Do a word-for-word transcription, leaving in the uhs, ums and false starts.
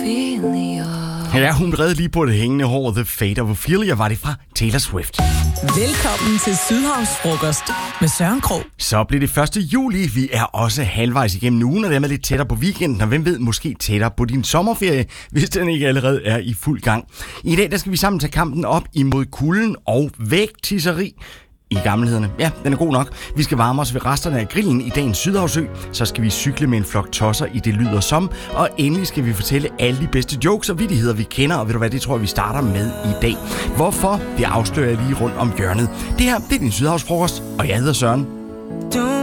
Ja, hun redde lige på det hængende hår. The Fate of Ophelia var det fra Taylor Swift. Velkommen til Sydhavsfrokost med Søren Krog. Så bliver det første juli. Vi er også halvvejs igennem ugen, og dermed lidt tættere på weekenden. Og hvem ved, måske tættere på din sommerferie, hvis den ikke allerede er i fuld gang. I dag der skal vi sammen tage kampen op imod kulden og vægtisseri i gammelhederne. Ja, den er god nok. Vi skal varme os ved resterne af grillen i dagens Sydhavsø. Så skal vi cykle med en flok tosser i Det Lyder Som. Og endelig skal vi fortælle alle de bedste jokes og vittigheder, vi kender. Og ved du hvad, det tror jeg, vi starter med i dag. Hvorfor? Det afslører jeg lige rundt om hjørnet. Det her, det er din Sydhavsfrokost, og jeg hedder Søren.